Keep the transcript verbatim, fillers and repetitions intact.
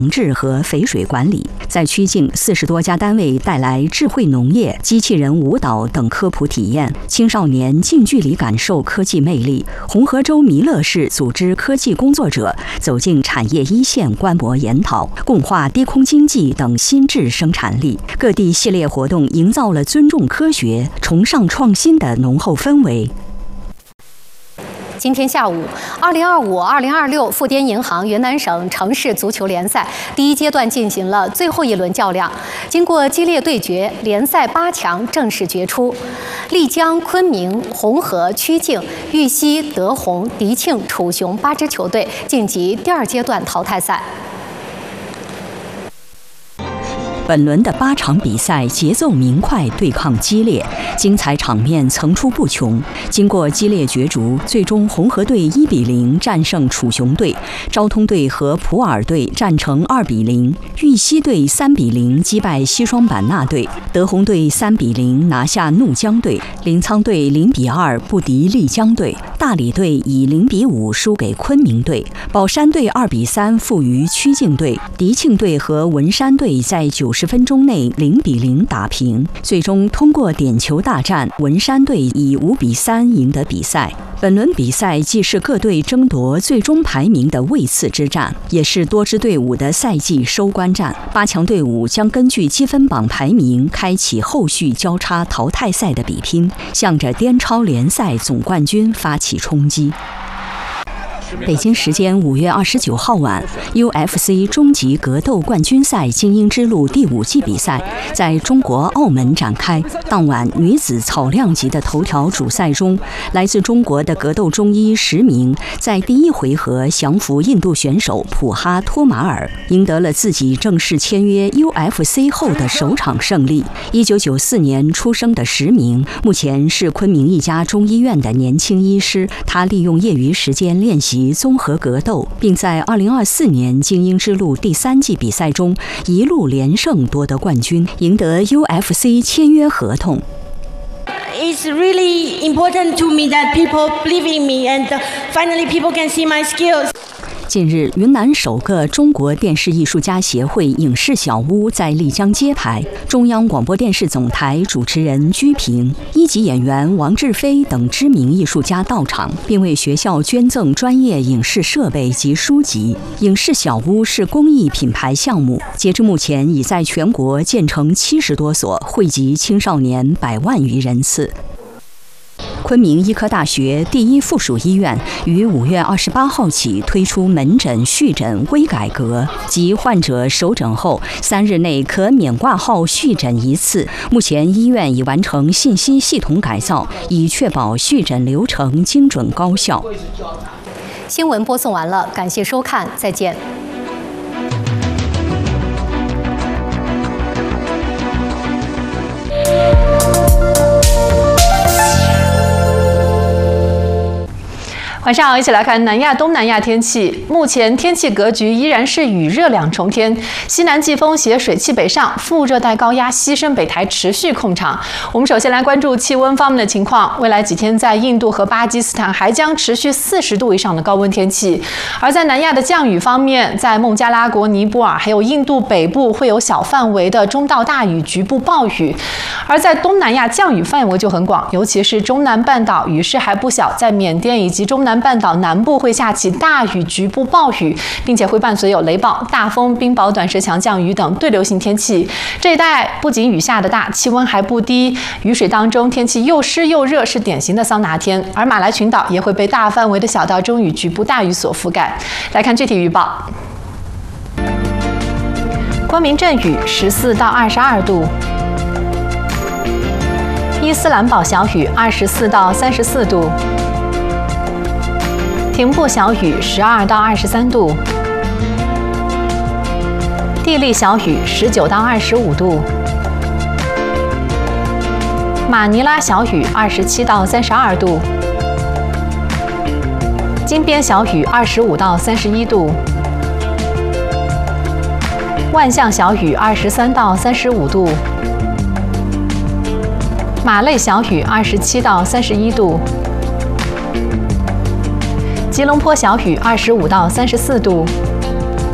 治和肥水管理，在曲靖四十多家单位带来智慧农业、机器人舞蹈等科普体验，青少年近距离感受科技魅力。红河州弥勒市组织科技工作者走进产业一线观摩研讨，共话低空经济等新质生产力。各地系列活动营造了尊重科学、崇尚创新的浓厚氛围。 今天下午，二零二五二零二六富滇银行云南省城市足球联赛第一阶段进行了最后一轮较量。经过激烈对决，联赛八强正式决出，丽江、昆明、红河、曲靖、玉溪、德宏、迪庆、楚雄八支球队晋级第二阶段淘汰赛。 本轮的八场比赛节奏明快，对抗激烈，精彩场面层出不穷。经过激烈角逐，最终红河队一比零战胜楚雄队，昭通队和普洱队战成二比零，玉溪队三比零击败西双版纳队，德宏队三比零拿下怒江队，临沧队零比二不敌丽江队，大理队以零比五输给昆明队，宝山队二比三负于曲靖队，迪庆队和文山队在九十分钟内零比零打平，最终通过点球大战，文山队以五比三赢得比赛。本轮比赛既是各队争夺最终排名的位次之战，也是多支队伍的赛季收官战。八强队伍将根据积分榜排名开启后续交叉淘汰赛的比拼，向着滇超联赛总冠军发起冲击。北京时间五月二十九号晚 ，U F C 终极格斗冠军赛精英之路第五季比赛在中国澳门展开。当晚，女子草量级的头条主赛中，来自中国的格斗中医石明在第一回合降服印度选手普哈托马尔，赢得了自己正式签约 U F C 后的首场胜利。一九九四年出生的石明，目前是昆明一家中医院的年轻医师。他利用业余时间练习综合格斗，并在二零二四年精英之路第三季比赛中一路连胜夺得冠军，赢得 U F C 签约合同。 It's really important to me that people believe in me and finally people can see my skills. 近日，云南首个中国电视艺术家协会影视小屋在丽江揭牌，中央广播电视总台主持人居平、一级演员王志飞等知名艺术家到场，并为学校捐赠专业影视设备及书籍。影视小屋是公益品牌项目，截至目前已在全国建成七十多所，惠及青少年百万余人次。昆明医科大学第一附属医院于五月二十八号起推出门诊续诊微改革，即患者首诊后三日内可免挂号续诊一次。目前医院已完成信息系统改造，以确保续诊流程精准高效。 新闻播送完了，感谢收看，再见。 晚上好，一起来看南亚、东南亚天气。目前天气格局依然是雨热两重天，西南季风携水汽北上，副热带高压西伸北台持续控场。我们首先来关注气温方面的情况。未来几天在印度和巴基斯坦还将持续四十度以上的高温天气。而在南亚的降雨方面，在孟加拉国、尼泊尔还有印度北部会有小范围的中到大雨、局部暴雨。而在东南亚降雨范围就很广，尤其是中南半岛雨势还不小，在缅甸以及中南半岛南部会下起大雨、局部暴雨，并且会伴随有雷暴、大风、冰雹、短时强降雨等对流性天气。这一带不仅雨下的大，气温还不低，雨水当中天气又湿又热，是典型的桑拿天。而马来群岛也会被大范围的小到中雨、局部大雨所覆盖。来看具体预报。昆明阵雨十四到二十二度，伊斯兰堡小雨二十四到三十四度。廷布小雨十二到二十三度，地利小雨十九到二十五度，马尼拉小雨二十七到三十二度，金边小雨二十五到三十一度，万象小雨二十三到三十五度，马累小雨二十七到三十一度。吉隆坡小雨二十五到三十四度，